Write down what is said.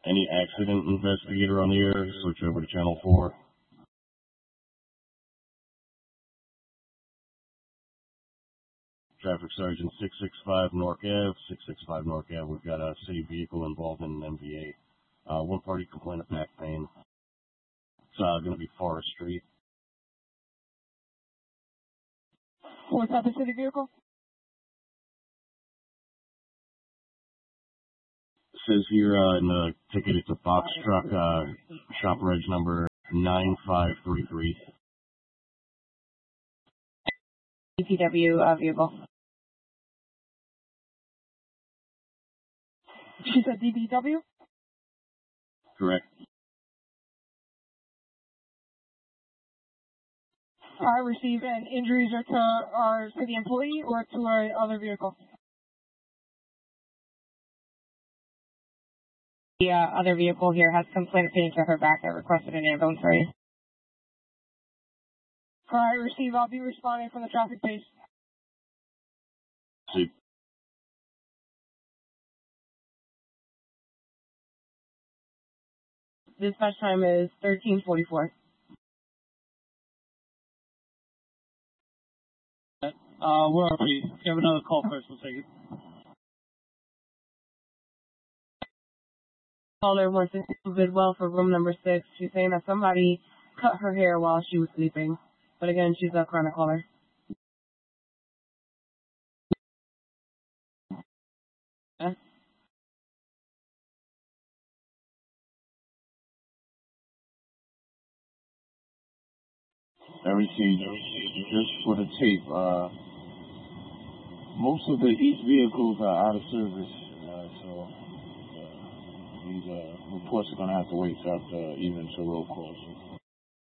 Any accident investigator on the air? Switch over to channel 4. Traffic Sergeant 665 North Ave, 665 North Ave. We've got a city vehicle involved in an MVA. One party complaint of back pain. It's going to be Forest Street. What's that, the city vehicle? It says here in the ticket it's a box truck, shop reg number 9533. DPW vehicle. She said DPW? Correct. I received, and injuries are to the employee or to our other vehicle? The other vehicle here has complaint of pain to her back that requested an ambulance for you. I receive, I'll be responding from the traffic base. See. Dispatch time is 13:44. Where are we? If you have another call first, we'll take it. Caller wants to do Bidwell for room number 6. She's saying that somebody cut her hair while she was sleeping. But again, she's a chronic caller. Yes. I received just for the tape. Most of each vehicles are out of service, so these reports are going to have to wait till after even to roll calls.